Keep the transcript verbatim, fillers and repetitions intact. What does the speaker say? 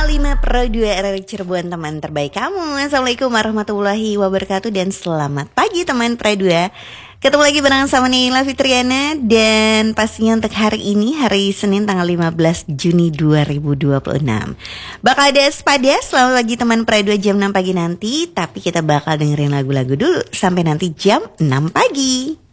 lima Pro dua R R Cirebon, teman terbaik kamu. Assalamualaikum warahmatullahi wabarakatuh dan selamat pagi teman Pro dua. Ketemu lagi bareng sama Nila Fitriana. Dan pastinya untuk hari ini, hari Senin tanggal lima belas Juni dua ribu dua puluh enam, bakal ada Spada. Selamat pagi teman Pro dua jam enam pagi nanti. Tapi kita bakal dengerin lagu-lagu dulu sampai nanti jam enam pagi.